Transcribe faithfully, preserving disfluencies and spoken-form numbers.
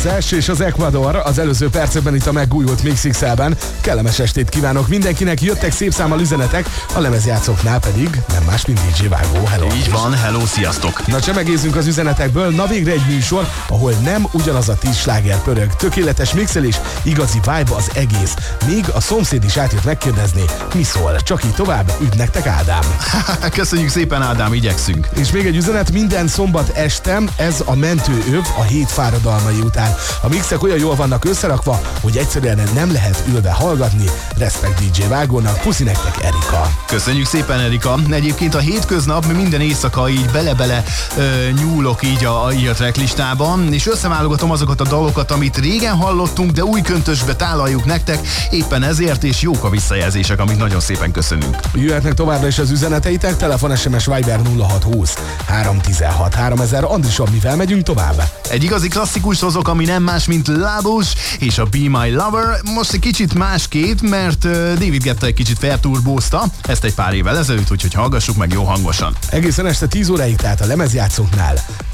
Szes és az Ecuador az előző percekben itt a megújult Mix iksz el-ben. Kellemes estét kívánok mindenkinek, jöttek szép számmal üzenetek, a lemezjátszóknál pedig nem más, mint dé dzsé Vágó. Hello! Így van, hello, sziasztok! Na, csemegézzünk az üzenetekből, na végre egy műsor, ahol nem ugyanaz a tíz sláger pörög. Tökéletes mixelés, igazi vibe az egész. Még a szomszéd is átjött megkérdezni, mi szól. Csak így tovább, üdv nektek, Ádám! Köszönjük szépen, Ádám, igyekszünk. És még egy üzenet, minden szombat este, ez a mentőöv a hét fáradalmai után. A mixek olyan jól vannak összerakva, hogy egyszerűen nem lehet ülve hallgatni. Respekt dé dzsé Vágónak, puszi nektek, Erika. Köszönjük szépen, Erika. Egyébként a hétköznap minden éjszaka így bele-bele ö, nyúlok így a, így a tracklistában, és összeválogatom azokat a dalokat, amit régen hallottunk, de új köntösbe tálaljuk nektek, éppen ezért, és jók a visszajelzések, amit nagyon szépen köszönünk. Jöhetnek továbbra is az üzeneteitek, telefon, es em es, Viber nulla hat húsz három tizenhat háromezer. Andrisom, mivel megyünk tovább? Egy igazi klasszikus hozok, ami nem más, mint Lábus és a Be My Lover. Most egy kicsit másképp, mert David Guetta egy kicsit felturbózta ezt egy pár évvel ezelőtt, úgyhogy hallgassuk meg jó hangosan. Egészen este tíz óráig, tehát a lemezjátszóknál